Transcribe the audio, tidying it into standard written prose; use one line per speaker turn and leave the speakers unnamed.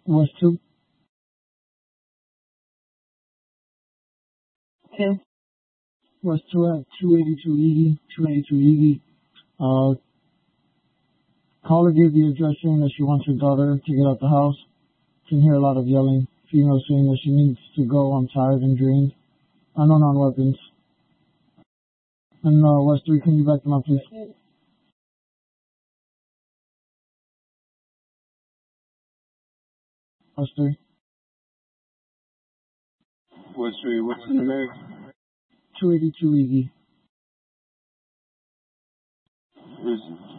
West 2.
2.
West 2 at 282 Eady. 282 Eady. Caller gave the address saying that she wants her daughter to get out the house. Can hear a lot of yelling. Female saying that she needs to go. I'm tired and drained. Unknown on weapons. And West 3, can you back them up, please? West 3.
West 3, what's the name?
282 Eady.
Is